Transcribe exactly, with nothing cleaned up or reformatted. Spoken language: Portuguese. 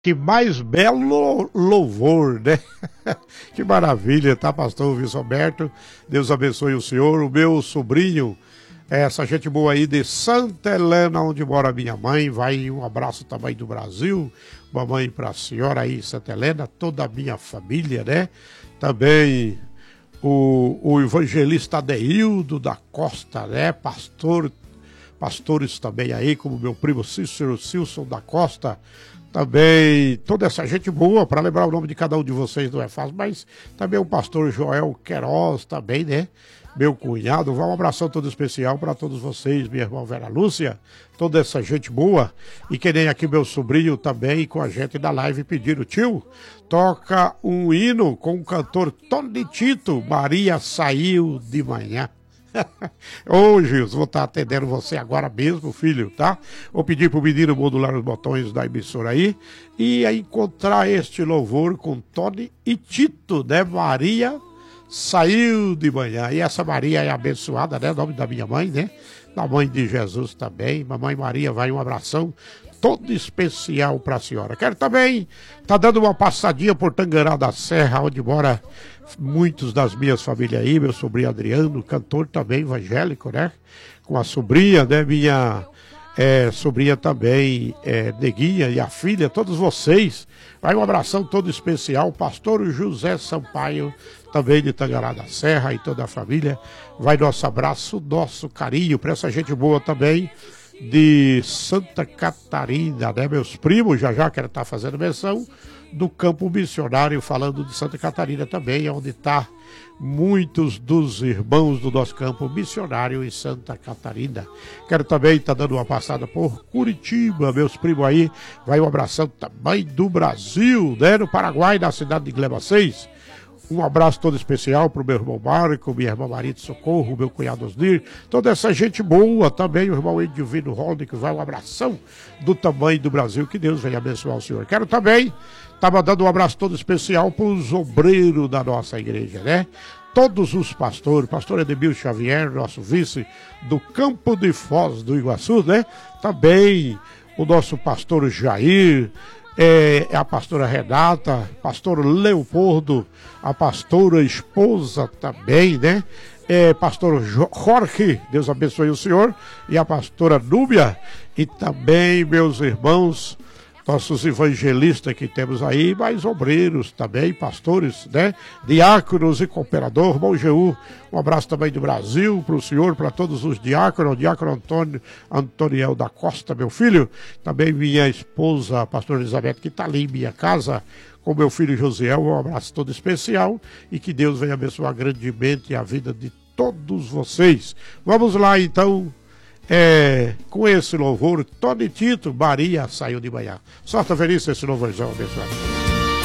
Que mais belo louvor, né? Que maravilha, tá, pastor Wilson Alberto? Deus abençoe o senhor, o meu sobrinho, essa gente boa aí de Santa Helena, onde mora minha mãe. Vai um abraço também do Brasil, mamãe pra senhora aí, Santa Helena, toda a minha família, né? Também o, o evangelista Adeildo da Costa, né? Pastor, pastores também aí, como meu primo Cícero Silson da Costa. Também toda essa gente boa, para lembrar o nome de cada um de vocês não é fácil, mas também o pastor Joel Queiroz também, né? Meu cunhado, um abração todo especial para todos vocês, minha irmã Vera Lúcia, toda essa gente boa. E que nem aqui meu sobrinho também com a gente da live pedindo, tio, toca um hino com o cantor Tony Tito, Maria Saiu de Manhã. Ô Gilson, vou estar atendendo você agora mesmo, filho, tá? Vou pedir pro menino modular os botões da emissora aí e a encontrar este louvor com Tony e Tito, né? Maria Saiu de Manhã. E essa Maria é abençoada, né? O nome da minha mãe, né? Da mãe de Jesus também. Mamãe Maria, vai um abração todo especial para a senhora. Quero também tá dando uma passadinha por Tangará da Serra, onde mora muitos das minhas famílias aí, meu sobrinho Adriano, cantor também evangélico, né? Com a sobrinha, né? Minha é, sobrinha também, é, Neguinha, e a filha, todos vocês. Vai um abração todo especial, pastor José Sampaio, também de Tangará da Serra, e toda a família. Vai nosso abraço, nosso carinho para essa gente boa também de Santa Catarina, né? Meus primos, já já quero estar fazendo menção do campo missionário, falando de Santa Catarina também, onde está muitos dos irmãos do nosso campo missionário em Santa Catarina. Quero também estar dando uma passada por Curitiba, meus primos aí, vai um abração também do Brasil, né? No Paraguai, na cidade de Gleba seis. Um abraço todo especial para o meu irmão Marco, minha irmã Maria de Socorro, meu cunhado Osnir, toda essa gente boa também, o irmão Edivino Holden, que vai um abração do tamanho do Brasil, que Deus venha abençoar o senhor. Quero também estar tá mandando um abraço todo especial para os obreiros da nossa igreja, né? Todos os pastores, pastor Edemil Xavier, nosso vice do Campo de Foz do Iguaçu, né? Também o nosso pastor Jair, É, é a pastora Renata, pastor Leopoldo, a pastora esposa também, né? É, pastor Jorge, Deus abençoe o senhor, e a pastora Núbia, e também meus irmãos, nossos evangelistas que temos aí, mais obreiros também, pastores, né? Diáconos e cooperador, bom Jeú, um abraço também do Brasil para o senhor, para todos os diáconos, o diácono Antônio, Antoniel da Costa, meu filho, também minha esposa, a pastora Elizabeth, que está ali em minha casa, com meu filho Josiel, um abraço todo especial, e que Deus venha abençoar grandemente a vida de todos vocês. Vamos lá então, É, com esse louvor, Tony Tito, Maria Saiu de Manhã. Sorte feliz esse louvorzão abençoado.